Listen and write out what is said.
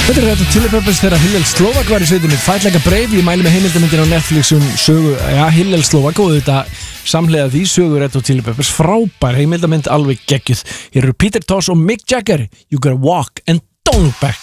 Þetta Red Hot Chili Peppers þegar Hillel Slovak var í sveitinni Fight Like a Brave. Ég mæli með heimildamyndin á Netflix sögu, Hillel Slovak og þetta samhliða því sögu Red Hot Chili Peppers. Frábær heimildamynd, alveg geggjuð. Hér eru Peter Tosh og Mick Jagger. You gotta walk and don't look back.